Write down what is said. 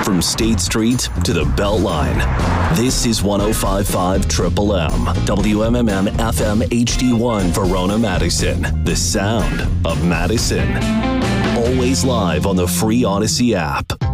From State Street to the Beltline, this is 105.5 Triple M, WMMM FM HD1 Verona, Madison. The sound of Madison. Always live on the free Odyssey app.